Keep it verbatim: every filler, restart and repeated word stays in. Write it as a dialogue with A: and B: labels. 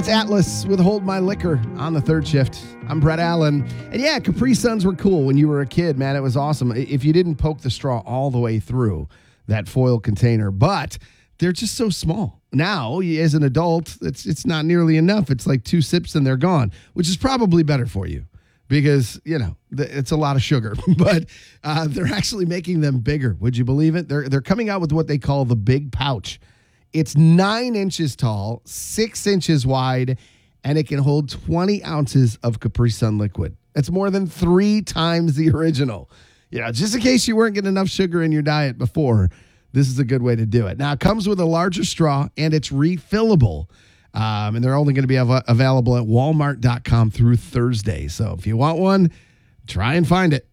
A: That's Atlas with Hold My Liquor on the third shift. I'm Brett Allen. And yeah, Capri Suns were cool when you were a kid, man. It was awesome. If you didn't poke the straw all the way through that foil container, but they're just so small. Now, as an adult, it's it's not nearly enough. It's like two sips and they're gone, which is probably better for you because, you know, it's a lot of sugar. But uh, they're actually making them bigger. Would you believe it? They're, they're coming out with what they call the big pouch. It's nine inches tall, six inches wide, and it can hold twenty ounces of Capri Sun liquid. That's more than three times the original. Yeah, just in case you weren't getting enough sugar in your diet before, this is a good way to do it. Now, it comes with a larger straw, and it's refillable. Um, and they're only going to be av- available at walmart dot com through Thursday. So if you want one, try and find it.